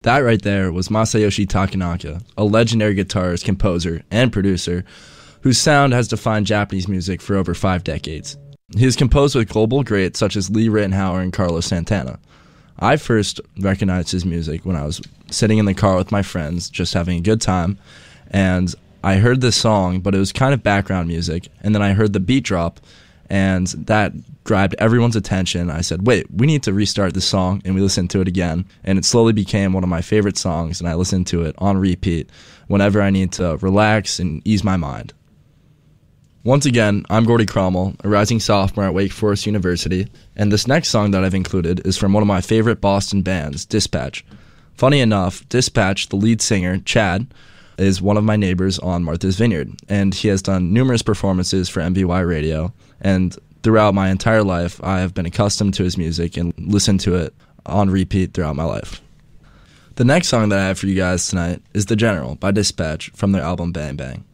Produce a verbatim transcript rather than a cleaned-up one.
That right there was Masayoshi Takanaka, a legendary guitarist, composer, and producer whose sound has defined Japanese music for over five decades. He has composed with global greats such as Lee Rittenhauer and Carlos Santana. I first recognized his music when I was sitting in the car with my friends, just having a good time, and I heard this song, but it was kind of background music, and then I heard the beat drop, and that grabbed everyone's attention. I said, wait, we need to restart this song, and we listened to it again, and it slowly became one of my favorite songs, and I listened to it on repeat whenever I need to relax and ease my mind. Once again, I'm Gordy Cromwell, a rising sophomore at Wake Forest University, and this next song that I've included is from one of my favorite Boston bands, Dispatch. Funny enough, Dispatch, the lead singer, Chad, is one of my neighbors on Martha's Vineyard, and he has done numerous performances for M B Y Radio, and throughout my entire life, I have been accustomed to his music and listened to it on repeat throughout my life. The next song that I have for you guys tonight is The General by Dispatch from their album Bang Bang.